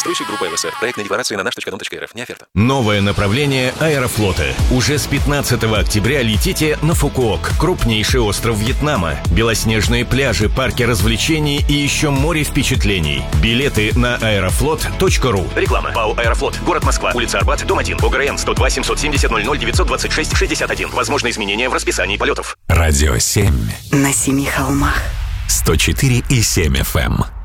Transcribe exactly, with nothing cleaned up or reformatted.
Застройщик группа эл эс эр. Проектная декларация на наш точка дом точка эр эф. Не оферта. Новое направление Аэрофлота. Уже с пятнадцатого октября летите на Фукуок, крупнейший остров Вьетнама. Белоснежные пляжи, парки развлечений и еще море впечатлений. Билеты на аэрофлот точка ру. Реклама. ПАО «Аэрофлот». Город Москва. Улица Арбат, дом один. ОГРН сто два семьсот семьдесят ноль ноль девятьсот двадцать шесть шестьдесят один. Возможно изменения в расписании полетов. Радио семь. На семи холмах. сто четыре и семь эф эм.